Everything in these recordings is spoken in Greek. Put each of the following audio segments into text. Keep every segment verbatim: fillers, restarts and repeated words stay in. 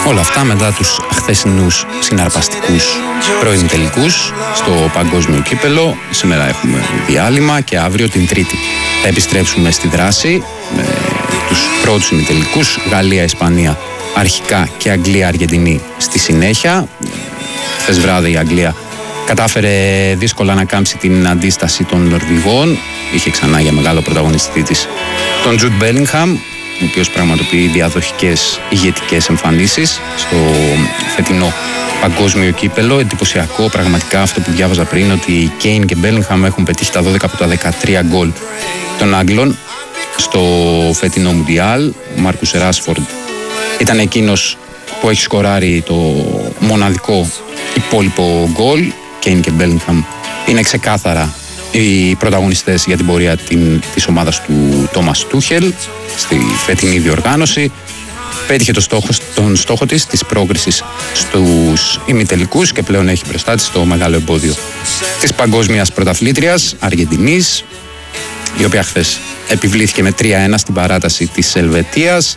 Όλα αυτά μετά τους χθεσινούς συναρπαστικούς προημιτελικούς στο παγκόσμιο κύπελο. Σήμερα έχουμε διάλειμμα και αύριο την Τρίτη θα επιστρέψουμε στη δράση με τους πρώτους ημιτελικούς, Γαλλία-Ισπανία αρχικά και Αγγλία-Αργεντινή στη συνέχεια. Χθες βράδυ η Αγγλία κατάφερε δύσκολα να κάμψει την αντίσταση των Νορβηγών. Είχε ξανά για μεγάλο πρωταγωνιστή της τον Τζουντ Μπέλιγχαμ, ο οποίος πραγματοποιεί διαδοχικές ηγετικές εμφανίσεις στο φετινό παγκόσμιο κύπελο. Εντυπωσιακό πραγματικά αυτό που διάβαζα πριν, ότι οι Κέιν και Μπέλιγχαμ έχουν πετύχει τα δώδεκα από τα δεκατρία γκολ των Άγγλων στο φετινό Μουντιάλ. Ο Μάρκους Ράσφορντ ήταν εκείνος που έχει σκοράρει το μοναδικό υπόλοιπο γκολ. Κέιν και Μπέλιγχαμ είναι ξεκάθαρα οι πρωταγωνιστές για την πορεία την, της ομάδας του Τόμας Τούχελ στη φετινή διοργάνωση. Πέτυχε το στόχο, τον στόχο της, της πρόκρισης στους ημιτελικούς και πλέον έχει μπροστά της το μεγάλο εμπόδιο της παγκόσμιας πρωταθλήτριας Αργεντινής, η οποία χθες επιβλήθηκε με τρία ένα στην παράταση της Ελβετίας.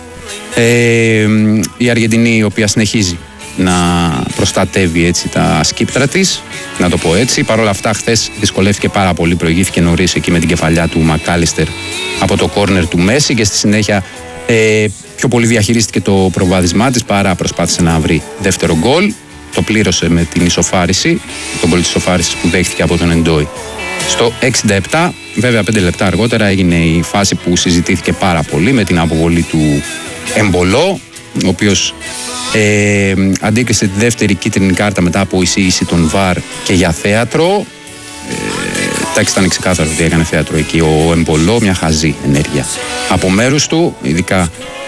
Ε, η Αργεντινή, η οποία συνεχίζει να προστατεύει έτσι τα σκύπτρα της, να το πω έτσι. Παρ' όλα αυτά, χθες δυσκολεύτηκε πάρα πολύ, προηγήθηκε νωρίς εκεί με την κεφαλιά του Μακάλιστερ από το κόρνερ του Μέση και στη συνέχεια ε, πιο πολύ διαχειρίστηκε το προβάδισμά της παρά προσπάθησε να βρει δεύτερο γκολ. Το πλήρωσε με την ισοφάριση, τον γκολ της ισοφάρισης που δέχτηκε από τον Εντόι στο εξήντα επτά. Βέβαια, πέντε λεπτά αργότερα έγινε η φάση που συζητήθηκε πάρα πολύ με την αποβολή του Εμπολό, ο οποίος ε, αντίκρισε τη δεύτερη κίτρινη κάρτα μετά από εισήγηση των βαρ και για θέατρο. Ε, εντάξει, ήταν ξεκάθαρο ότι έκανε θέατρο εκεί ο Εμπολό, μια χαζή ενέργεια από μέρους του, ειδικά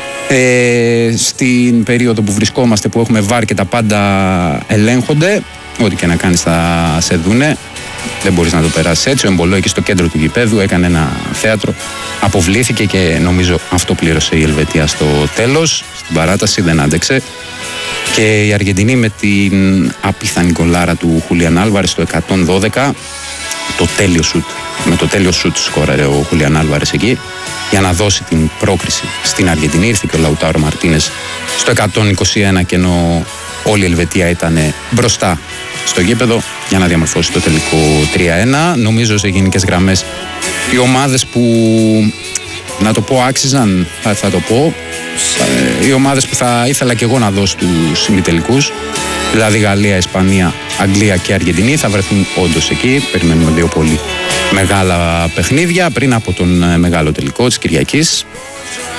ε, στην περίοδο που βρισκόμαστε, που έχουμε βαρ και τα πάντα ελέγχονται. Ό,τι και να κάνεις θα σε δούνε. Δεν μπορείς να το περάσεις έτσι. Ο Εμπολό εκεί στο κέντρο του γηπέδου έκανε ένα θέατρο, αποβλήθηκε και νομίζω αυτό πλήρωσε η Ελβετία στο τέλος. Στην παράταση δεν άντεξε και η Αργεντινή με την απίθανη γκολάρα του Χούλιαν Άλβαρες στο εκατόν δώδεκα, το τέλειο σουτ, με το τέλειο σουτ σκόραρε ο Χούλιαν Άλβαρες εκεί για να δώσει την πρόκριση στην Αργεντινή. Ήρθε και ο Λαουτάρο Μαρτίνες στο εκατόν είκοσι ένα και ενώ όλη η Ελβετία ήταν μπροστά στο γήπεδο για να διαμορφώσει το τελικό τρία ένα. Νομίζω σε γενικές γραμμές οι ομάδες που, να το πω, άξιζαν, θα, θα το πω, οι ομάδες που θα ήθελα και εγώ να δω στους ημιτελικούς, δηλαδή Γαλλία, Ισπανία, Αγγλία και Αργεντινή, θα βρεθούν όντως εκεί. Περιμένουμε δύο πολύ μεγάλα παιχνίδια πριν από τον μεγάλο τελικό της Κυριακής.